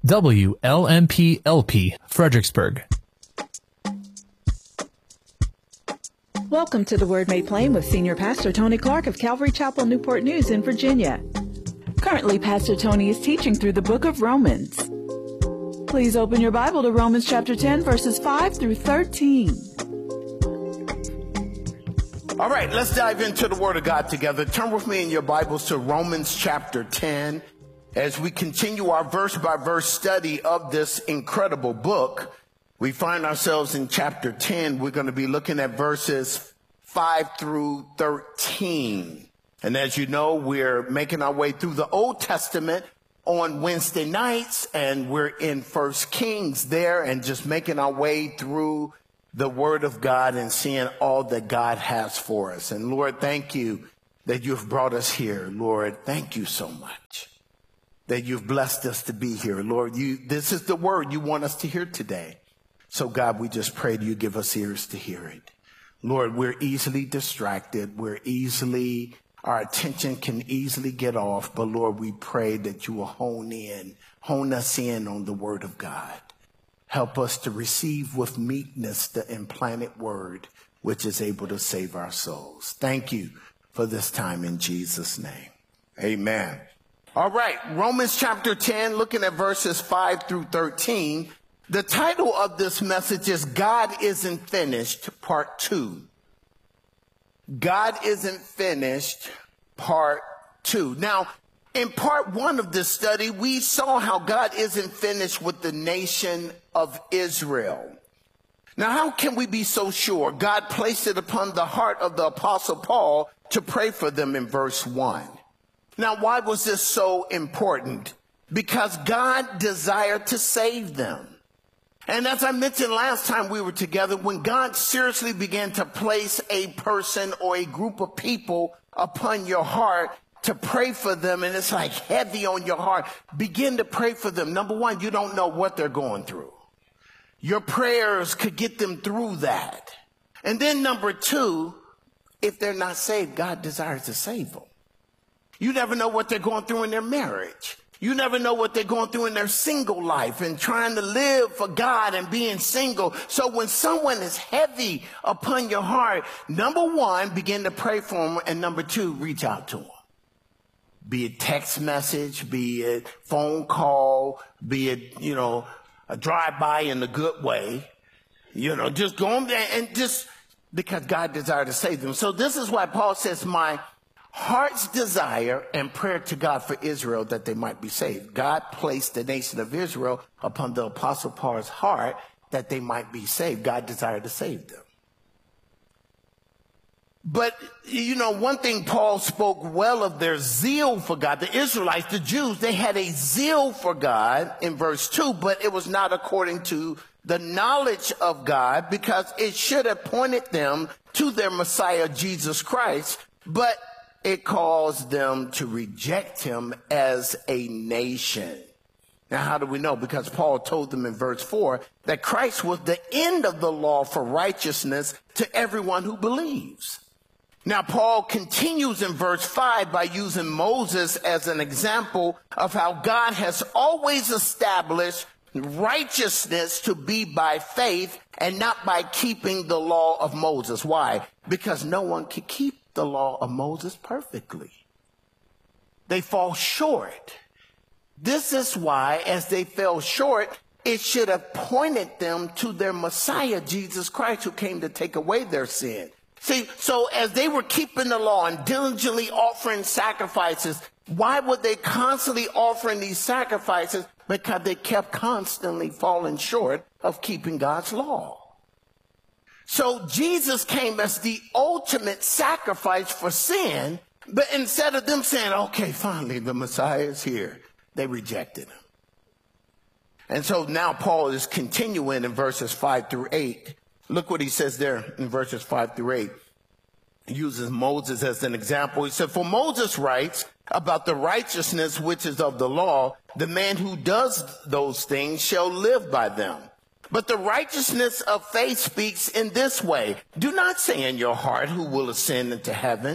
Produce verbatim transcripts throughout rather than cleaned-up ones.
W L M P L P, Fredericksburg. Welcome to The Word Made Plain with Senior Pastor Tony Clark of Calvary Chapel, Newport News in Virginia. Currently, Pastor Tony is teaching through the book of Romans. Please open your Bible to Romans chapter ten, verses five through thirteen. All right, let's dive into the Word of God together. Turn with me in your Bibles to Romans chapter ten as we continue our verse-by-verse study of this incredible book. We find ourselves in chapter ten. We're going to be looking at verses five through thirteen. And as you know, we're making our way through the Old Testament on Wednesday nights, and we're in First Kings there and just making our way through the Word of God and seeing all that God has for us. And Lord, thank you that you've brought us here. Lord, thank you so much that you've blessed us to be here. Lord, you, this is the word you want us to hear today. So God, we just pray that you give us ears to hear it. Lord, we're easily distracted. We're easily, our attention can easily get off. But Lord, we pray that you will hone in, hone us in on the Word of God. Help us to receive with meekness the implanted word, which is able to save our souls. Thank you for this time in Jesus' name. Amen. All right, Romans chapter ten, looking at verses five through thirteen. The title of this message is God Isn't Finished, Part two. God Isn't Finished, Part two. Now, in part one of this study, we saw how God isn't finished with the nation of Israel. Now, how can we be so sure? God placed it upon the heart of the Apostle Paul to pray for them in verse one. Now, why was this so important? Because God desired to save them. And as I mentioned last time we were together, when God seriously began to place a person or a group of people upon your heart to pray for them, and it's like heavy on your heart, begin to pray for them. Number one, you don't know what they're going through. Your prayers could get them through that. And then number two, if they're not saved, God desires to save them. You never know what they're going through in their marriage. You never know what they're going through in their single life and trying to live for God and being single. So when someone is heavy upon your heart, number one, begin to pray for them. And number two, reach out to them. Be it text message, be it phone call, be it, you know, a drive-by in a good way. You know, just go on there and just because God desired to save them. So this is why Paul says, my heart's desire and prayer to God for Israel that they might be saved. God placed the nation of Israel upon the Apostle Paul's heart that they might be saved. God desired to save them. But, you know, one thing Paul spoke well of their zeal for God. The Israelites, the Jews, they had a zeal for God in verse two, but it was not according to the knowledge of God because it should have pointed them to their Messiah, Jesus Christ, but it caused them to reject him as a nation. Now, how do we know? Because Paul told them in verse four that Christ was the end of the law for righteousness to everyone who believes. Now, Paul continues in verse five by using Moses as an example of how God has always established righteousness to be by faith and not by keeping the law of Moses. Why? Because no one can keep the law of Moses perfectly. They fall short. This is why, as they fell short, it should have pointed them to their Messiah, Jesus Christ, who came to take away their sin. See, so as they were keeping the law and diligently offering sacrifices, why were they constantly offering these sacrifices? Because they kept constantly falling short of keeping God's law. So Jesus came as the ultimate sacrifice for sin, but instead of them saying, okay, finally the Messiah is here, they rejected him. And so now Paul is continuing in verses five through eight. Look what he says there in verses five through eight. He uses Moses as an example. He said, for Moses writes about the righteousness which is of the law, the man who does those things shall live by them. But the righteousness of faith speaks in this way. Do not say in your heart who will ascend into heaven,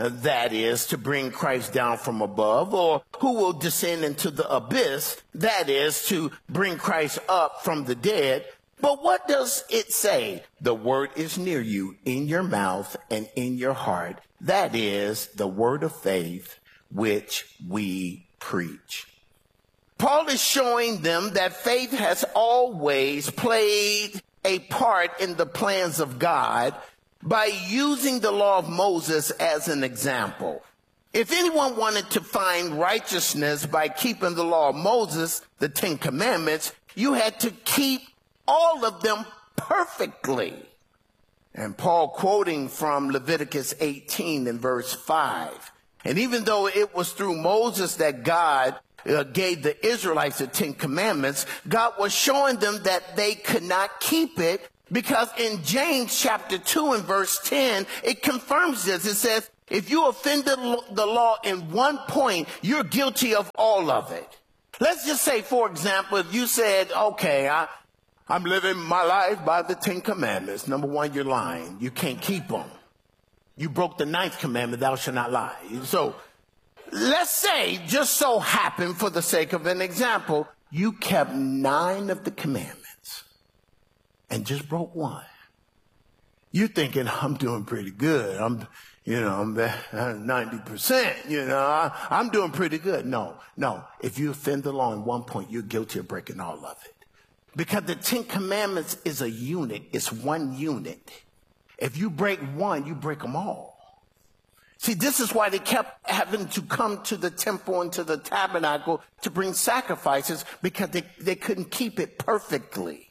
that is, to bring Christ down from above, or who will descend into the abyss, that is, to bring Christ up from the dead. But what does it say? The word is near you, in your mouth and in your heart. That is the word of faith which we preach. Paul is showing them that faith has always played a part in the plans of God by using the law of Moses as an example. If anyone wanted to find righteousness by keeping the law of Moses, the Ten Commandments, you had to keep all of them perfectly. And Paul, quoting from Leviticus eighteen in verse five, and even though it was through Moses that God uh, gave the Israelites the Ten Commandments, God was showing them that they could not keep it, because in James chapter two and verse ten, it confirms this. It says, if you offended the law in one point, you're guilty of all of it. Let's just say, for example, if you said, okay, I, I'm living my life by the Ten Commandments. Number one, you're lying. You can't keep them. You broke the ninth commandment, thou shalt not lie. So let's say, just so happened, for the sake of an example, you kept nine of the commandments and just broke one. You're thinking, I'm doing pretty good. I'm, you know, I'm ninety percent, you know, I, I'm doing pretty good. No, no. If you offend the law in one point, you're guilty of breaking all of it. Because the Ten Commandments is a unit. It's one unit. If you break one, you break them all. See, this is why they kept having to come to the temple and to the tabernacle to bring sacrifices, because they, they couldn't keep it perfectly.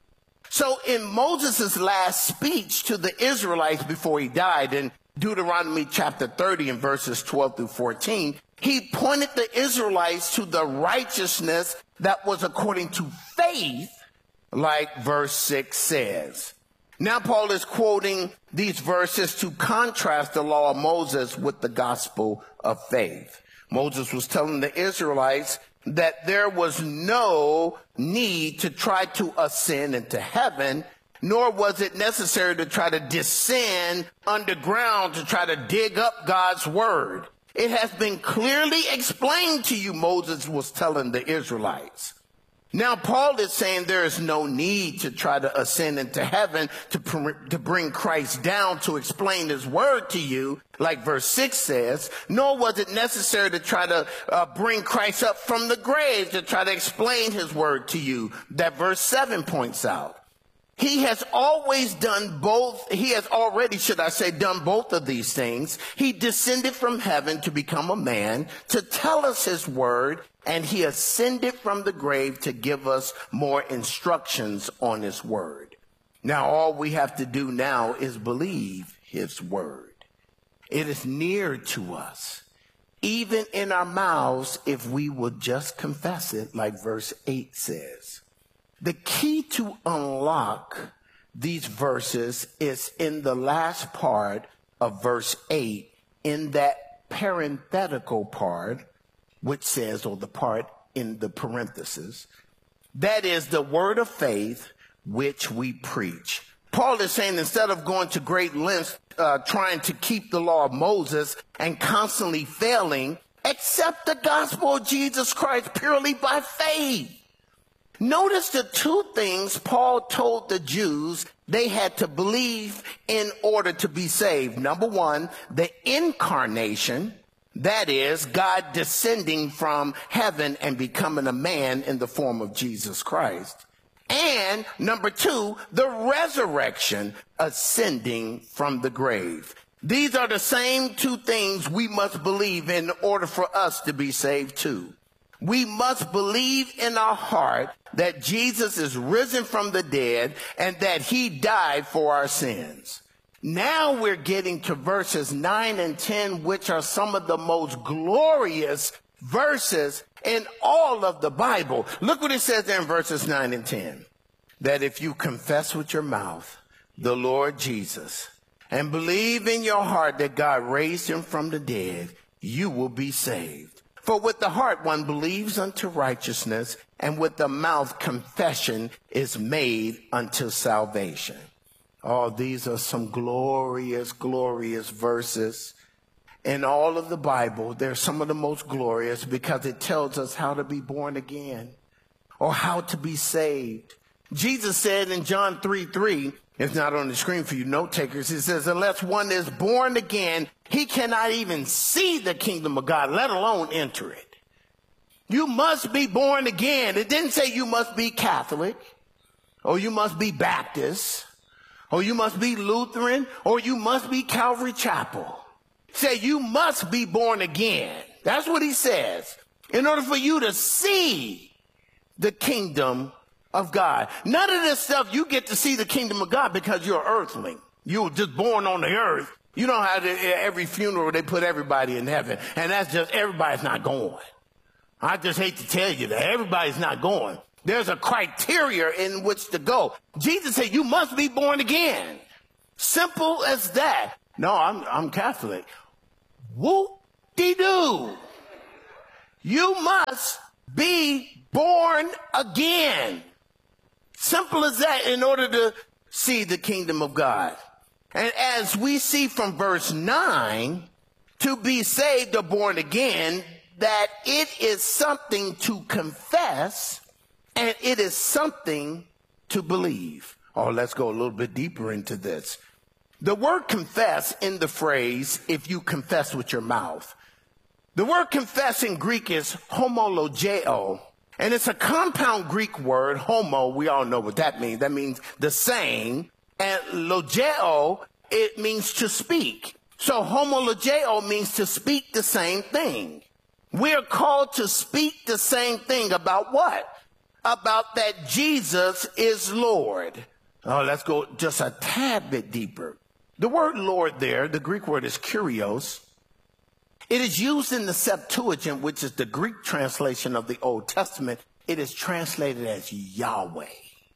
So in Moses' last speech to the Israelites before he died, in Deuteronomy chapter thirty and verses twelve through fourteen, he pointed the Israelites to the righteousness that was according to faith, like verse six says. Now Paul is quoting these verses to contrast the law of Moses with the gospel of faith. Moses was telling the Israelites that there was no need to try to ascend into heaven, nor was it necessary to try to descend underground to try to dig up God's word. It has been clearly explained to you, Moses was telling the Israelites. Now, Paul is saying there is no need to try to ascend into heaven to, to bring Christ down to explain his word to you, like verse six says, nor was it necessary to try to uh, bring Christ up from the grave to try to explain his word to you, that verse seven points out. He has always done both. He has already, should I say, done both of these things. He descended from heaven to become a man, to tell us his word, and he ascended from the grave to give us more instructions on his word. Now, all we have to do now is believe his word. It is near to us, even in our mouths, if we will just confess it, like verse eight says. The key to unlock these verses is in the last part of verse eight, in that parenthetical part, which says, or the part in the parentheses, that is the word of faith which we preach. Paul is saying, instead of going to great lengths uh, trying to keep the law of Moses and constantly failing, accept the gospel of Jesus Christ purely by faith. Notice the two things Paul told the Jews they had to believe in order to be saved. Number one, the incarnation, that is, God descending from heaven and becoming a man in the form of Jesus Christ. And number two, the resurrection, ascending from the grave. These are the same two things we must believe in order for us to be saved too. We must believe in our heart that Jesus is risen from the dead and that he died for our sins. Now we're getting to verses nine and ten, which are some of the most glorious verses in all of the Bible. Look what it says there in verses nine and ten. That if you confess with your mouth the Lord Jesus and believe in your heart that God raised him from the dead, you will be saved. For with the heart one believes unto righteousness, and with the mouth confession is made unto salvation. Oh, these are some glorious, glorious verses. in all of the Bible, they're some of the most glorious because it tells us how to be born again or how to be saved. Jesus said in John three three, it's not on the screen for you note takers, he says, unless one is born again, he cannot even see the kingdom of God, let alone enter it. You must be born again. It didn't say you must be Catholic, or you must be Baptist, or you must be Lutheran, or you must be Calvary Chapel. Say you must be born again. That's what he says. In order for you to see the kingdom of God. None of this stuff, you get to see the kingdom of God because you're an earthling. You were just born on the earth. You know how they, every funeral they put everybody in heaven. And that's just, everybody's not going. I just hate to tell you that everybody's not going. There's a criteria in which to go. Jesus said you must be born again. Simple as that. No, I'm, I'm Catholic. Whoop-de-doo. You must be born again. Simple as that in order to see the kingdom of God. And as we see from verse nine, to be saved or born again, that it is something to confess and it is something to believe. Oh, let's go a little bit deeper into this. The word confess in the phrase, if you confess with your mouth. The word confess in Greek is homologeo, and it's a compound Greek word. Homo, we all know what that means. That means the same. And logeo, it means to speak. So homologeo means to speak the same thing. We are called to speak the same thing about what? About that Jesus is Lord. Oh, let's go just a tad bit deeper. The word Lord there, the Greek word is kurios. It is used in the Septuagint, which is the Greek translation of the Old Testament. It is translated as Yahweh.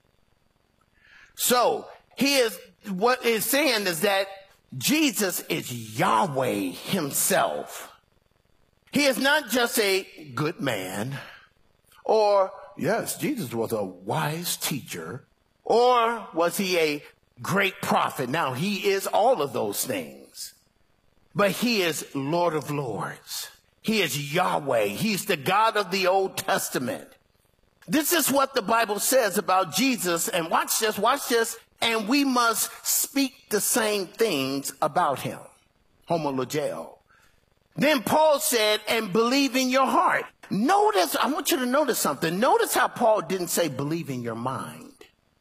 So he is, what it's saying is that Jesus is Yahweh himself. He is not just a good man, or yes, Jesus was a wise teacher, or was he a great prophet? Now, he is all of those things, but he is Lord of Lords. He is Yahweh. He's the God of the Old Testament. This is what the Bible says about Jesus, and watch this, watch this, and we must speak the same things about him. Homologeo. Then Paul said, and believe in your heart. Notice, I want you to notice something. Notice how Paul didn't say believe in your mind,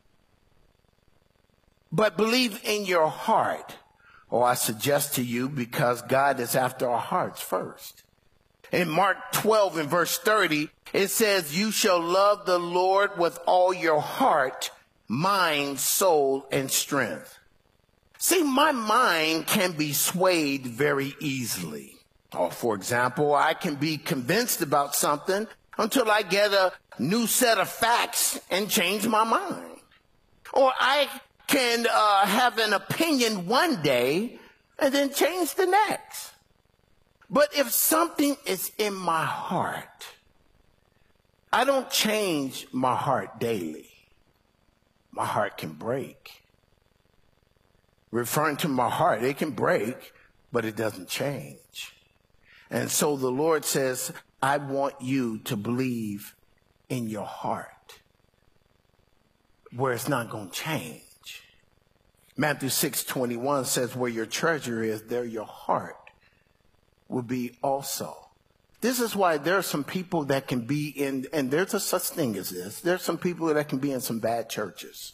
but believe in your heart. Or I suggest to you, because God is after our hearts first. In Mark twelve and verse thirty, it says, you shall love the Lord with all your heart, mind, soul, and strength. See, my mind can be swayed very easily. Or, for example, I can be convinced about something until I get a new set of facts and change my mind. Or I can uh, have an opinion one day and then change the next. But if something is in my heart, I don't change my heart daily. My heart can break. Referring to my heart, it can break, but it doesn't change. And so the Lord says, I want you to believe in your heart, where it's not going to change. Matthew six twenty-one says, where your treasure is, there your heart will be also. This is why there are some people that can be in, and there's a such thing as this, there's some people that can be in some bad churches.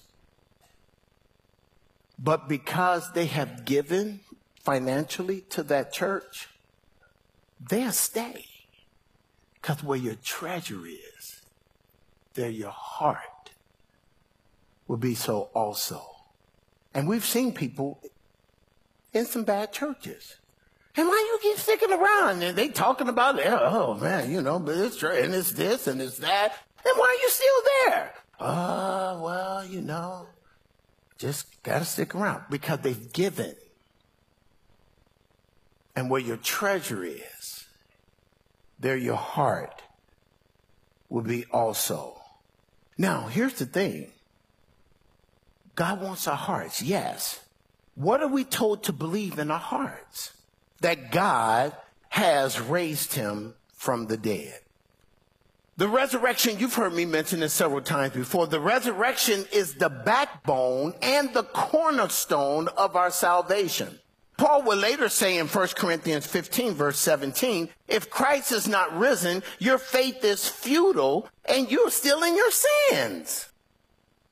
But because they have given financially to that church, they'll stay. Because where your treasure is, there your heart will be so also. And we've seen people in some bad churches. And why you keep sticking around? And they talking about, oh man, you know, but it's and it's this and it's that. And why are you still there? Uh, well, you know, just gotta stick around because they've given. And where your treasure is, there your heart will be also. Now, here's the thing. God wants our hearts, yes. What are we told to believe in our hearts? that God has raised him from the dead. The resurrection, you've heard me mention this several times before, the resurrection is the backbone and the cornerstone of our salvation. Paul will later say in First Corinthians fifteen, verse seventeen, if Christ is not risen, your faith is futile and you're still in your sins.